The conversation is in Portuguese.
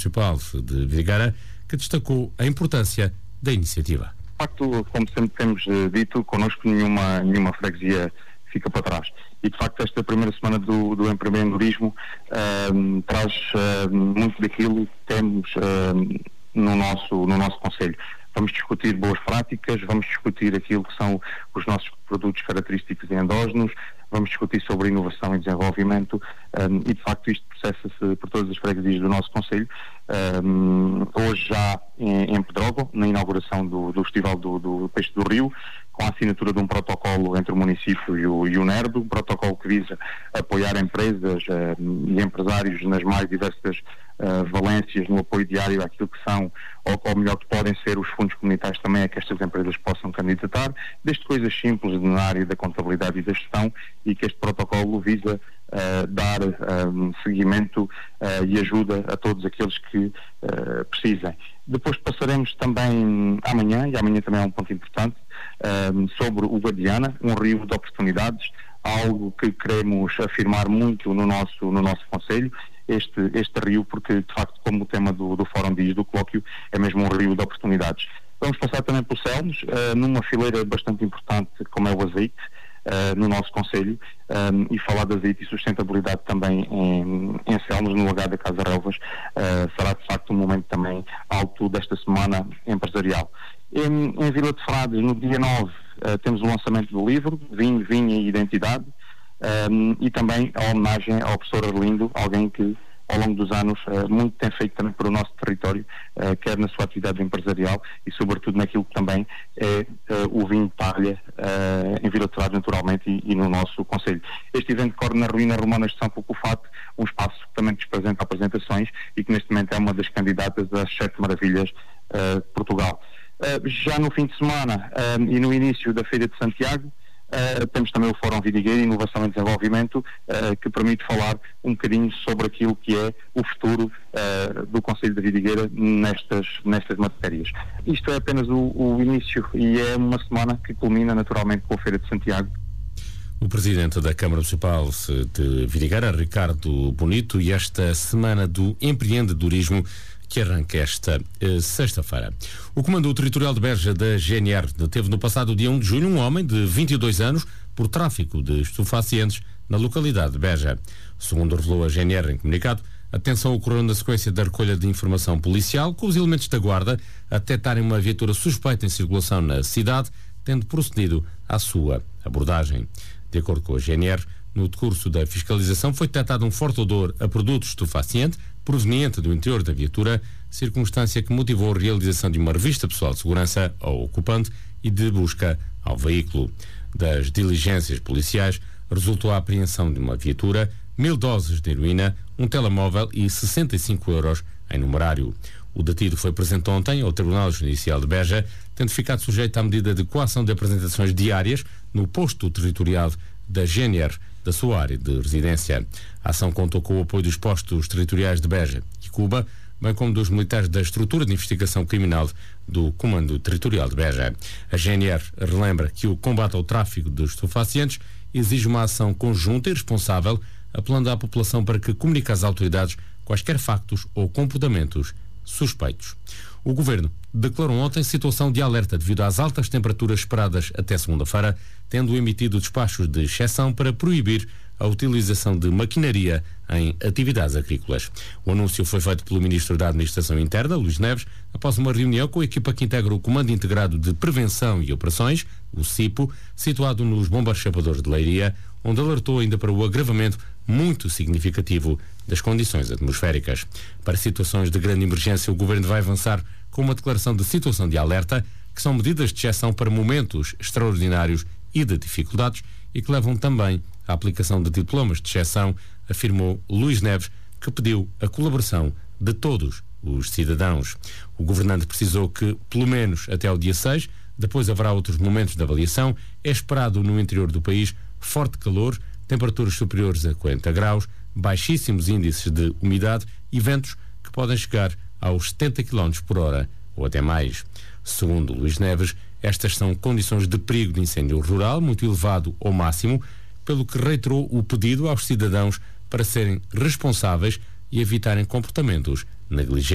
Municipal de Vidigueira, que destacou a importância da iniciativa. De facto, como sempre temos dito, connosco nenhuma freguesia fica para trás. E, de facto, esta primeira semana do empreendedorismo traz muito daquilo que temos no nosso concelho. Vamos discutir boas práticas, vamos discutir aquilo que são os nossos produtos característicos e endógenos, vamos discutir sobre inovação e desenvolvimento e, de facto, isto processa-se por todas as freguesias do nosso concelho. Hoje já em Pedrógão, na inauguração do Festival do Peixe do Rio, com a assinatura de um protocolo entre o município e o NERDO, um protocolo que visa apoiar empresas e empresários nas mais diversas valências no apoio diário àquilo que são, ou melhor, que podem ser os fundos comunitários também a que estas empresas possam candidatar, desde coisas simples na área da contabilidade e da gestão, e que este protocolo visa dar seguimento e ajuda a todos aqueles que precisem. Depois passaremos também amanhã, e amanhã também é um ponto importante, sobre o Guadiana, um rio de oportunidades, algo que queremos afirmar muito no nosso concelho, este rio, porque de facto, como o tema do fórum diz, do colóquio, é mesmo um rio de oportunidades. Vamos passar também por Selmes, numa fileira bastante importante como é o azeite, no nosso concelho, e falar de azeite e sustentabilidade também em Selmes, no Lagar da Casa Relvas, será de facto um momento também alto desta semana empresarial. Em Vila de Frades, no dia 9, temos o lançamento do livro Vinho, Vinha e Identidade, e também a homenagem ao professor Arlindo, alguém que ao longo dos anos muito tem feito também para o nosso território, quer na sua atividade empresarial e sobretudo naquilo que também é o vinho de palha em Vila de Frades naturalmente e no nosso concelho. Este evento decorre na Ruína Romanas de São Pouco-Fato, um espaço que também nos apresenta apresentações e que neste momento é uma das candidatas às 7 maravilhas de Portugal. Já no fim de semana e no início da Feira de Santiago, temos também o Fórum Vidigueira, Inovação e Desenvolvimento, que permite falar um bocadinho sobre aquilo que é o futuro do Concelho de Vidigueira nestas matérias. Isto é apenas o início e é uma semana que culmina naturalmente com a Feira de Santiago. O Presidente da Câmara Municipal de Vidigueira, Ricardo Bonito, e esta semana do empreendedorismo que arranca esta sexta-feira. O Comando Territorial de Beja da GNR deteve no passado dia 1 de julho um homem de 22 anos por tráfico de estupefacientes na localidade de Beja. Segundo revelou a GNR em comunicado, a detenção ocorreu na sequência da recolha de informação policial, com os elementos da guarda a detectarem uma viatura suspeita em circulação na cidade, tendo procedido à sua abordagem. De acordo com a GNR, no decurso da fiscalização foi detectado um forte odor a produto estupefaciente proveniente do interior da viatura, circunstância que motivou a realização de uma revista pessoal de segurança ao ocupante e de busca ao veículo. Das diligências policiais resultou a apreensão de uma viatura, 1000 doses de heroína, um telemóvel e 65 euros em numerário. O detido foi presente ontem ao Tribunal Judicial de Beja, tendo ficado sujeito à medida de coação de apresentações diárias no posto territorial da GNR da sua área de residência. A ação contou com o apoio dos postos territoriais de Beja e Cuba, bem como dos militares da Estrutura de Investigação Criminal do Comando Territorial de Beja. A GNR relembra que o combate ao tráfico de estupefacientes exige uma ação conjunta e responsável, apelando à população para que comunique às autoridades quaisquer factos ou comportamentos suspeitos. O Governo declarou ontem situação de alerta devido às altas temperaturas esperadas até segunda-feira, tendo emitido despachos de exceção para proibir a utilização de maquinaria em atividades agrícolas. O anúncio foi feito pelo Ministro da Administração Interna, Luís Neves, após uma reunião com a equipa que integra o Comando Integrado de Prevenção e Operações, o CIPO, situado nos Bombeiros Chapadores de Leiria, onde alertou ainda para o agravamento muito significativo das condições atmosféricas. Para situações de grande emergência, o Governo vai avançar com uma declaração de situação de alerta, que são medidas de exceção para momentos extraordinários e de dificuldades e que levam também à aplicação de diplomas de exceção, afirmou Luís Neves, que pediu a colaboração de todos os cidadãos. O governante precisou que, pelo menos até ao dia 6, depois haverá outros momentos de avaliação, é esperado no interior do país forte calor, temperaturas superiores a 40 graus, baixíssimos índices de umidade e ventos que podem chegar aos 70 km por hora ou até mais. Segundo Luís Neves, estas são condições de perigo de incêndio rural muito elevado ao máximo, pelo que reiterou o pedido aos cidadãos para serem responsáveis e evitarem comportamentos negligentes.